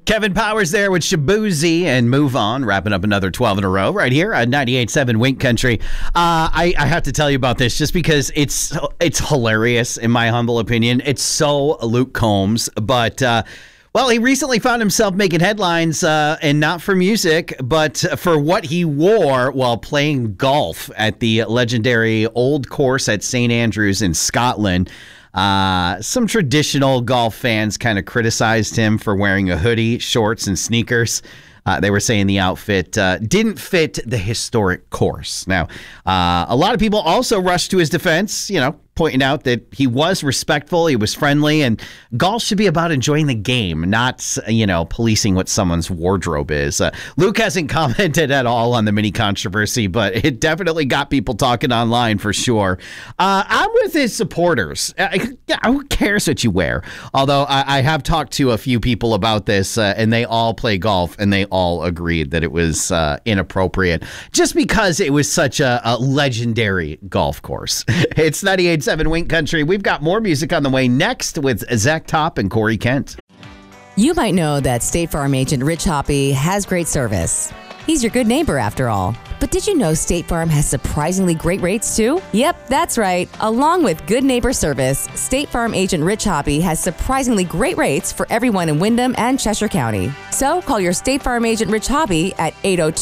Kevin Powers there with Shaboozey and Move On, wrapping up another 12 in a row right here at 98.7 Wink Country. I have to tell you about this just because it's hilarious in my humble opinion. It's so Luke Combs, but well, he recently found himself making headlines, and not for music, but for what he wore while playing golf at the legendary Old Course at St. Andrews in Scotland. Some traditional golf fans kind of criticized him for wearing a hoodie, shorts, and sneakers. They were saying the outfit didn't fit the historic course. Now, a lot of people also rushed to his defense, pointing out that he was respectful, he was friendly, and golf should be about enjoying the game, not, policing what someone's wardrobe is. Luke hasn't commented at all on the mini controversy, but it definitely got people talking online for sure. I'm with his supporters. Who cares what you wear? Although I have talked to a few people about this, and they all play golf, and they all agreed that it was inappropriate, just because it was such a legendary golf course. It's 98.7 Wink Country. We've got more music on the way next with Zach Top and Corey Kent. You might know that State Farm agent Rich Hoppy has great service. He's your good neighbor after all. But did you know State Farm has surprisingly great rates too? Yep, that's right. Along with good neighbor service, State Farm agent Rich Hoppy has surprisingly great rates for everyone in Windham and Cheshire County. So call your State Farm agent Rich Hoppy at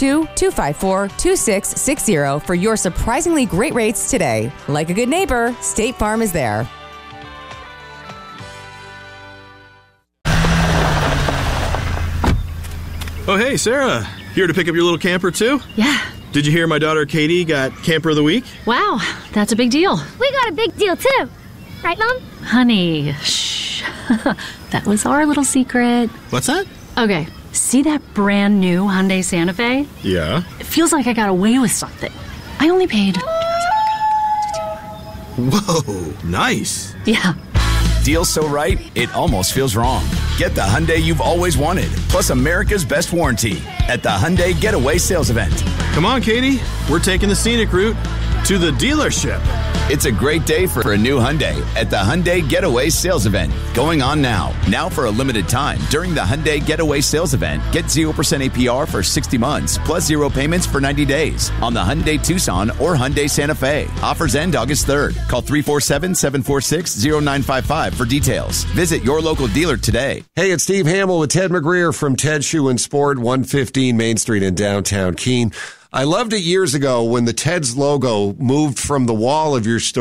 802-254-2660 for your surprisingly great rates today. Like a good neighbor, State Farm is there. Oh, hey, Sarah. Here to pick up your little camper, too? Yeah. Did you hear my daughter Katie got Camper of the Week? Wow, that's a big deal. We got a big deal, too. Right, Mom? Honey, shh. That was our little secret. What's that? Okay, see that brand new Hyundai Santa Fe? Yeah. It feels like I got away with something. I only paid... Whoa, nice. Yeah. Deal so right, it almost feels wrong. Get the Hyundai you've always wanted, plus America's best warranty at the Hyundai Getaway Sales Event. Come on, Katie. We're taking the scenic route to the dealership. It's a great day for a new Hyundai at the Hyundai Getaway Sales Event. Going on now. Now for a limited time during the Hyundai Getaway Sales Event. Get 0% APR for 60 months, plus 0 payments for 90 days on the Hyundai Tucson or Hyundai Santa Fe. Offers end August 3rd. Call 347-746-0955 for details. Visit your local dealer today. Hey, it's Steve Hamill with Ted McGreer from Ted Shoe and Sport, 115 Main Street in downtown Keene. I loved it years ago when the Ted's logo moved from the wall of your store